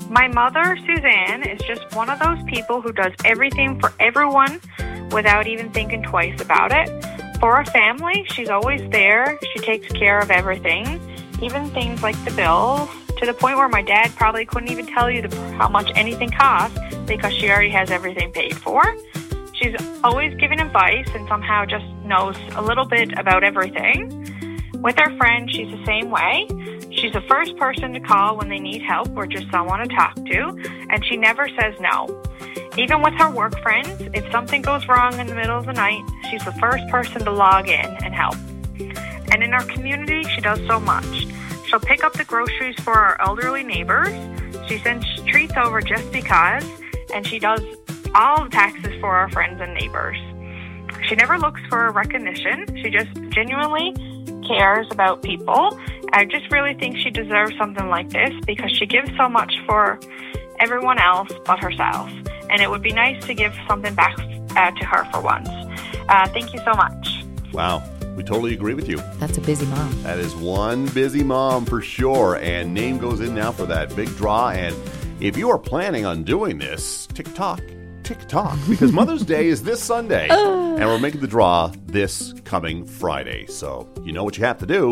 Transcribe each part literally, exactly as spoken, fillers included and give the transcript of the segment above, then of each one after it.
My mother, Suzanne, is just one of those people who does everything for everyone without even thinking twice about it. For our family, she's always there. She takes care of everything, even things like the bills, to the point where my dad probably couldn't even tell you the, how much anything costs because she already has everything paid for. She's always giving advice and somehow just knows a little bit about everything. With our friends, she's the same way. She's the first person to call when they need help or just someone to talk to, and she never says no. Even with her work friends, if something goes wrong in the middle of the night, she's the first person to log in and help. And in our community, she does so much. She'll pick up the groceries for our elderly neighbors. She sends treats over just because, and she does all the taxes for our friends and neighbors. She never looks for recognition. She just genuinely cares about people. I just really think she deserves something like this because she gives so much for everyone else but herself. And it would be nice to give something back uh, to her for once. Uh, thank you so much. Wow. We totally agree with you. That's a busy mom. That is one busy mom for sure. And name goes in now for that big draw. And if you are planning on doing this, tick-tock, tick-tock, because Mother's Day is this Sunday. Uh. And we're making the draw this coming Friday. So you know what you have to do.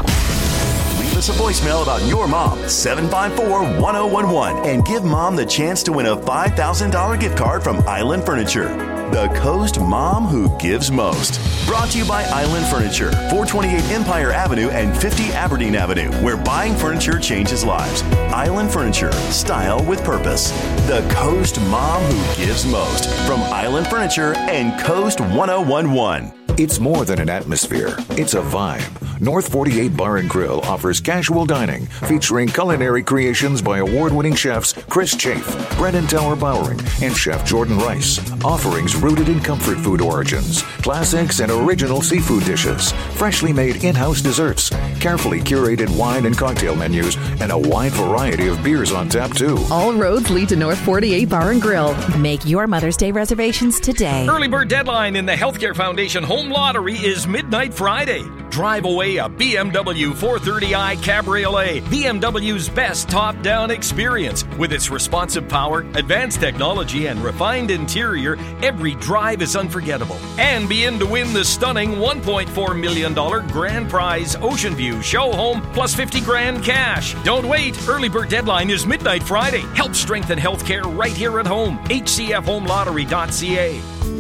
Leave us a voicemail about your mom, seven five four, one oh one one, and give Mom the chance to win a five thousand dollars gift card from Island Furniture. The Coast Mom Who Gives Most. Brought to you by Island Furniture, four twenty-eight Empire Avenue and fifty Aberdeen Avenue, where buying furniture changes lives. Island Furniture, style with purpose. The Coast Mom Who Gives Most. From Island Furniture and Coast one oh one one. It's more than an atmosphere. It's a vibe. North forty-eight Bar and Grill offers casual dining featuring culinary creations by award-winning chefs Chris Chafe, Brennan Tower Bowering, and Chef Jordan Rice. Offerings rooted in comfort food origins, classics and original seafood dishes, freshly made in-house desserts, carefully curated wine and cocktail menus, and a wide variety of beers on tap too. All roads lead to North forty-eight Bar and Grill. Make your Mother's Day reservations today. Early bird deadline in the Healthcare Foundation Home Lottery is midnight Friday. Drive away a B M W four thirty i Cabriolet, B M W's best top-down experience. With its responsive power, advanced technology, and refined interior, every drive is unforgettable. And be in to win the stunning one point four million dollars grand prize Ocean View show home plus fifty grand cash. Don't wait. Early bird deadline is midnight Friday. Help strengthen healthcare right here at home. H C F home lottery dot c a.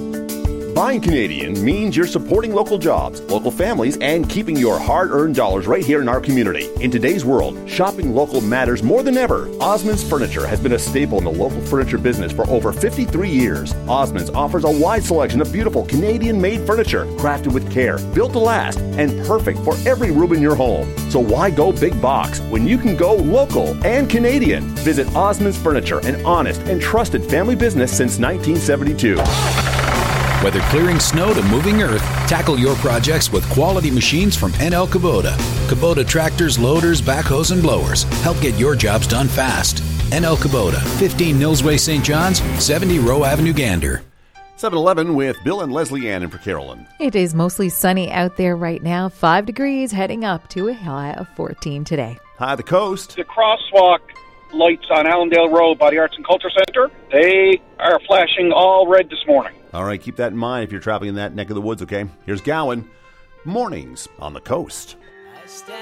Buying Canadian means you're supporting local jobs, local families, and keeping your hard-earned dollars right here in our community. In today's world, shopping local matters more than ever. Osmond's Furniture has been a staple in the local furniture business for over fifty-three years. Osmond's offers a wide selection of beautiful Canadian-made furniture, crafted with care, built to last, and perfect for every room in your home. So why go big box when you can go local and Canadian? Visit Osmond's Furniture, an honest and trusted family business since nineteen seventy-two. Whether clearing snow to moving earth, tackle your projects with quality machines from N L Kubota. Kubota tractors, loaders, backhoes, and blowers help get your jobs done fast. N L Kubota, fifteen Nilsway, Saint John's, seventy Rowe Avenue, Gander. seven eleven with Bill and Leslie Ann in for Carolyn. It is mostly sunny out there right now. Five degrees, heading up to a high of fourteen today. Hi, the coast. The crosswalk lights on Allendale Road by the Arts and Culture Centre, they are flashing all red this morning. All right, keep that in mind if you're traveling in that neck of the woods, okay? Here's Gowan. Mornings on the coast.